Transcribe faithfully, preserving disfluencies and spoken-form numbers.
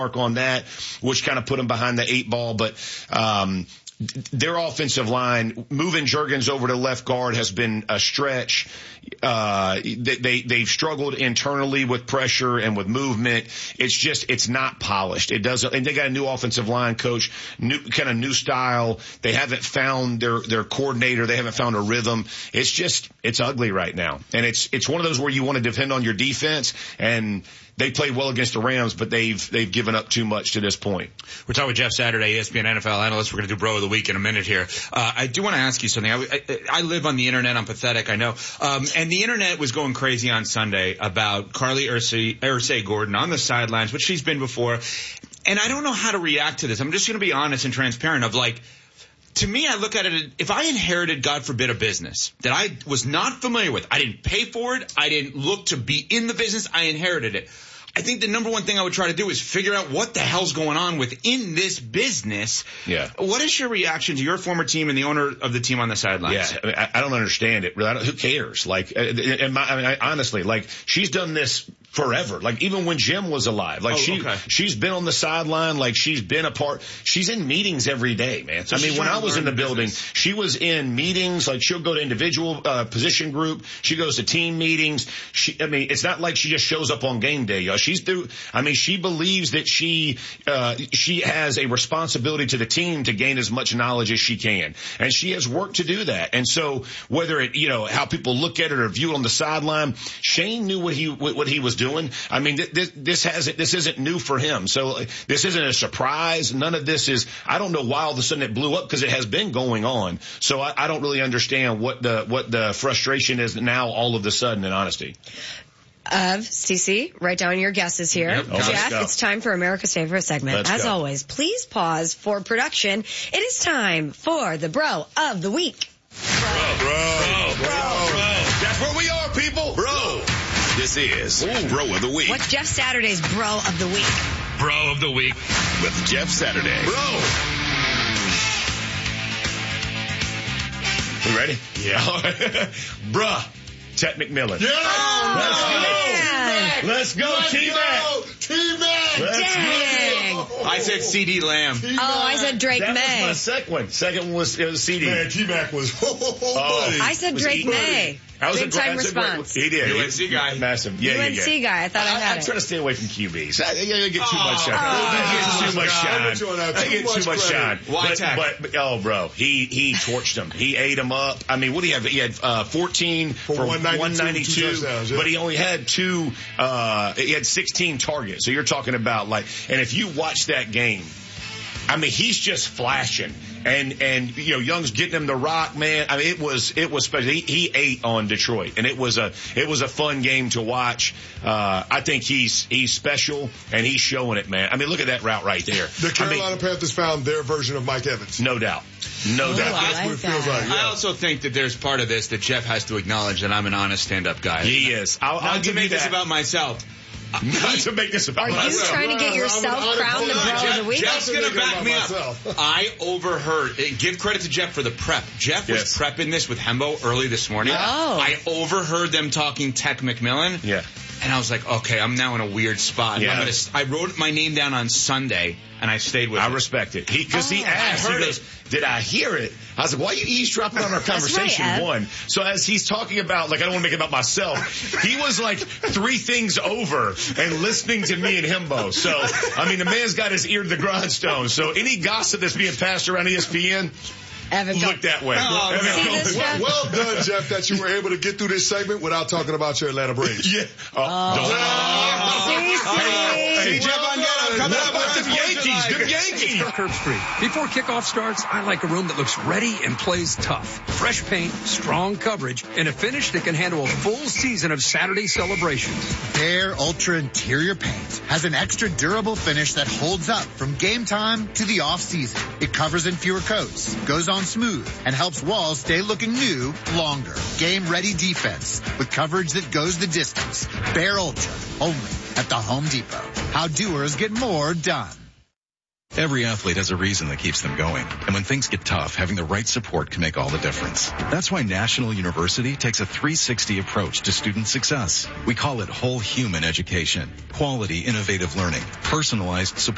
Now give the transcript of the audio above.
mark on that, which kind of put them behind the eight ball. But, um, their offensive line, moving Juergens over to left guard has been a stretch. Uh, they, they, they've struggled internally with pressure and with movement. It's just, it's not polished. It doesn't, and they got a new offensive line coach, new, kind of new style. They haven't found their, their coordinator. They haven't found a rhythm. It's just, it's ugly right now. And it's, it's one of those where you want to depend on your defense, and they played well against the Rams, but they've, they've given up too much to this point. We're talking with Jeff Saturday, E S P N N F L analyst. We're going to do Bro of the Week in a minute here. Uh, I do want to ask you something. I, I, I live on the internet. I'm pathetic, I know. Um, and the internet was going crazy on Sunday about Carly Ursay, Ursay Gordon on the sidelines, which she's been before. And I don't know how to react to this. I'm just going to be honest and transparent of like, to me, I look at it, if I inherited, God forbid, a business that I was not familiar with, I didn't pay for it, I didn't look to be in the business, I inherited it. I think the number one thing I would try to do is figure out what the hell's going on within this business. Yeah. What is your reaction to your former team and the owner of the team on the sidelines? Yeah, I, mean, I, I don't understand it. I don't, who cares? Like, and my, I mean, I, honestly, like, she's done this forever. Like, even when Jim was alive, like, oh, she, okay. she's been on the sideline, like, she's been a part, she's in meetings every day, man. So I mean, when I was in the building, business. She was in meetings, like, she'll go to individual, uh, position group, she goes to team meetings. She, I mean, it's not like she just shows up on game day, y'all. She's through, I mean, she believes that she, uh, she has a responsibility to the team to gain as much knowledge as she can. And she has work to do that. And so, whether it, you know, how people look at it or view it on the sideline, Shane knew what he, what he was doing. I mean, this, this hasn't, this isn't new for him. So this isn't a surprise. None of this is, I don't know why all of a sudden it blew up, because it has been going on. So I, I don't really understand what the, what the frustration is now all of a sudden, in honesty. Of Cece, write down your guesses here. Yep. Oh, Jeff, it's time for America's favorite segment. Let's As go. always, please pause for production. It is time for the Bro of the Week. Bro, bro, bro, bro, bro. That's where we are, people. Bro. This is Ooh. Bro of the Week. What's Jeff Saturday's Bro of the Week? Bro of the Week with Jeff Saturday. Bro. We ready? Yeah. Bruh. Chet McMillan. Yeah! Oh, Let's go. Let's go, T-Mac. T-Mac. Dang. Go. I said C D Lamb. T-Mac. Oh, I said Drake that May. That was my second one. Second one was, it was C D. Man, T-Mac was, oh, oh, oh, I said Drake May. That was Big a, time that's response. A great, he did. U N C guy. Massive. Yeah, U N C yeah, yeah. guy. I thought I, I had I, it. I try to stay away from Q Bs. I, I, I get too Oh, much shine. oh, I get too much God. shine. I'm with you on that. I get Too too much much shine. Why but, tech? but, but, oh, bro, he, he torched him. He ate him up. I mean, what do you have? He had, uh, fourteen for, for one ninety-two, one ninety-two, yeah. but he only had two, uh, he had sixteen targets. So you're talking about like, and if you watch that game, I mean, he's just flashing. And, and, you know, Young's getting him the rock, man. I mean, it was, it was special. He, he ate on Detroit, and it was a, it was a fun game to watch. Uh, I think he's, he's special, and he's showing it, man. I mean, look at that route right there. The Carolina I mean, Panthers found their version of Mike Evans. No doubt. No Oh, doubt. I That's like what it feels that. like. Yeah. I also think that there's part of this that Jeff has to acknowledge that I'm an honest stand-up guy. He is. I'll, Not I'll to give make you this that. about myself. Not to make this about Are you myself. trying to get yourself I'm- I'm- crowned the I'm- Bro of the Week? Jeff's I'm going to thinking back about me myself. up. I overheard, give credit to Jeff for the prep. Jeff was Yes. prepping this with Hembo early this morning. Oh. I overheard them talking Tech McMillan. Yeah. And I was like, okay, I'm now in a weird spot. Yeah. I'm gonna, I wrote my name down on Sunday, and I stayed with I it. respect it. He, cause he Oh. asked, I he heard goes, it. did I hear it? I was like, why are you eavesdropping on our That's right, conversation? Ed. One. So as he's talking about, like, I don't want to make it about myself, he was like three things over and listening to me and Himbo. So, I mean, the man's got his ear to the grindstone. So any gossip that's being passed around E S P N, Evan, go. look that way. Oh, Evan, see go- this, Jeff? Well done, Jeff, that you were able to get through this segment without talking about your Atlanta Braves. Yeah. Oh, don't- Cece. Hey, Jeff, Well done. Coming what up about with the Sports Yankees? The Tonight. Yankees. Curb Street. Before kickoff starts, I like a room that looks ready and plays tough. Fresh paint, strong coverage, and a finish that can handle a full season of Saturday celebrations. Bare Ultra Interior Paint has an extra durable finish that holds up from game time to the off season. It covers in fewer coats, goes on smooth, and helps walls stay looking new longer. Game ready defense with coverage that goes the distance. Bare Ultra, only at the Home Depot. How doers get more done. Every athlete has a reason that keeps them going. And when things get tough, having the right support can make all the difference. That's why National University takes a three sixty approach to student success. We call it whole human education. Quality, innovative learning. Personalized support.